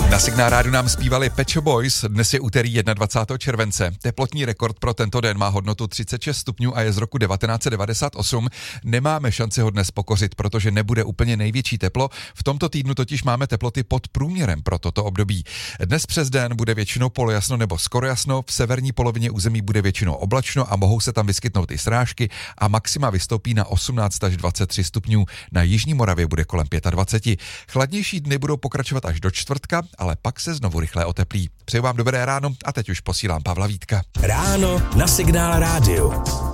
Na Signál rádiu nám zpívali Pet Shop Boys, dnes je úterý 21. července. Teplotní rekord pro tento den má hodnotu 36 stupňů a je z roku 1998. Nemáme šanci ho dnes pokořit, protože nebude úplně největší teplo. V tomto týdnu totiž máme teploty pod průměrem pro toto období. Dnes přes den bude většinou polojasno nebo skoro jasno, v severní polovině území bude většinou oblačno a mohou se tam vyskytnout i srážky a maxima vystoupí na 18 až 23 stupňů. Na jižní Moravě bude kolem 25. Chladnější dny budou pokračovat až do čtvrtka, ale pak se znovu rychle oteplí. Přeju vám dobré ráno a teď už posílám Pavla Vítka. Ráno na Signál rádiu.